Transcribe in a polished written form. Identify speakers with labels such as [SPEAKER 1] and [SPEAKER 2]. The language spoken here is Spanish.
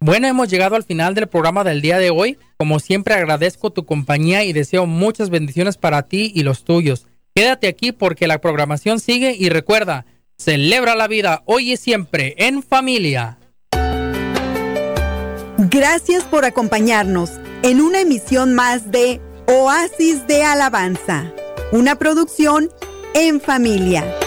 [SPEAKER 1] Bueno, hemos llegado al final del programa del día de hoy. Como siempre, agradezco tu compañía y deseo muchas bendiciones para ti y los tuyos. Quédate aquí porque la programación sigue y recuerda, celebra la vida hoy y siempre en familia.
[SPEAKER 2] Gracias por acompañarnos en una emisión más de Oasis de Alabanza, una producción en familia.